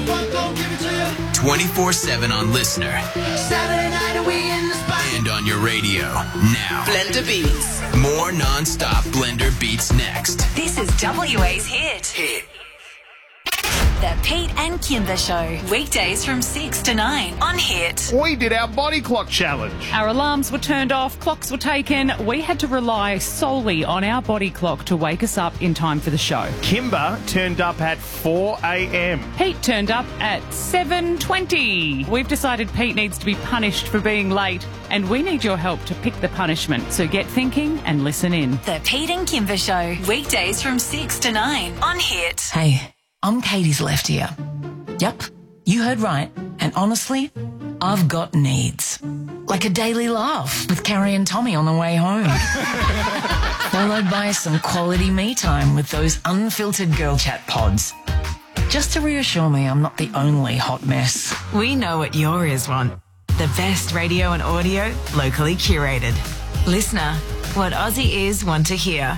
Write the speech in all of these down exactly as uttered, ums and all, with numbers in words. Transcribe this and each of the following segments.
twenty-four seven on Listener. Saturday night and we in the spot. And on your radio. Now. Blender Beats. More non-stop Blender Beats next. This is W A's Hit. Hit. The Pete and Kimber Show. Weekdays from six to nine on Hit. We did our body clock challenge. Our alarms were turned off, clocks were taken. We had to rely solely on our body clock to wake us up in time for the show. Kimber turned up at four a.m. Pete turned up at seven twenty. We've decided Pete needs to be punished for being late, and we need your help to pick the punishment. So get thinking and listen in. The Pete and Kimber Show. Weekdays from six to nine on Hit. Hey, I'm Katie's left ear. Yep, you heard right. And honestly, I've got needs. Like a daily laugh with Carrie and Tommy on the way home. Followed by some quality me time with those unfiltered girl chat pods. Just to reassure me I'm not the only hot mess. We know what your ears want. The best radio and audio, locally curated. Listener, what Aussie ears want to hear.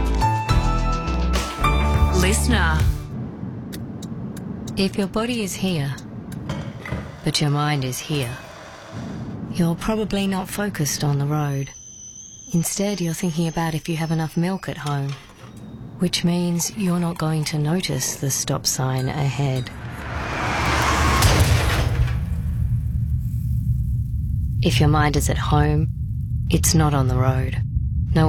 Listener. If your body is here, but your mind is here, you're probably not focused on the road. Instead, you're thinking about if you have enough milk at home, which means you're not going to notice the stop sign ahead. If your mind is at home, it's not on the road.